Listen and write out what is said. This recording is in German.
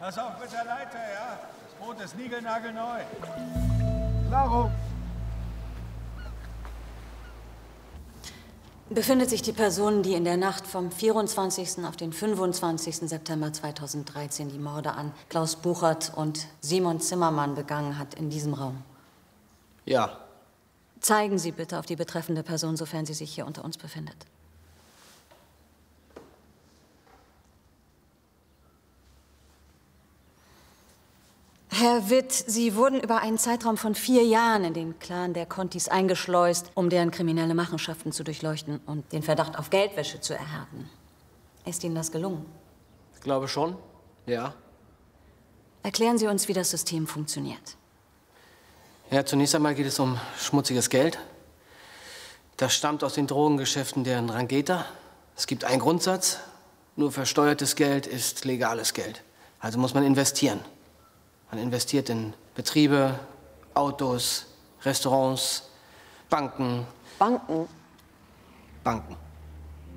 Pass auf mit der Leiter, ja? Das Boot ist niegelnagelneu. Klaro. Befindet sich die Person, die in der Nacht vom 24. auf den 25. September 2013 die Morde an Klaus Buchert und Simon Zimmermann begangen hat, in diesem Raum? Ja. Zeigen Sie bitte auf die betreffende Person, sofern sie sich hier unter uns befindet. Herr Witt, Sie wurden über einen Zeitraum von 4 Jahren in den Clan der Contis eingeschleust, um deren kriminelle Machenschaften zu durchleuchten und den Verdacht auf Geldwäsche zu erhärten. Ist Ihnen das gelungen? Ich glaube schon, ja. Erklären Sie uns, wie das System funktioniert. Ja, zunächst einmal geht es um schmutziges Geld. Das stammt aus den Drogengeschäften der Ndrangheta. Es gibt einen Grundsatz: Nur versteuertes Geld ist legales Geld. Also muss man investieren. Man investiert in Betriebe, Autos, Restaurants, Banken. Banken? Banken.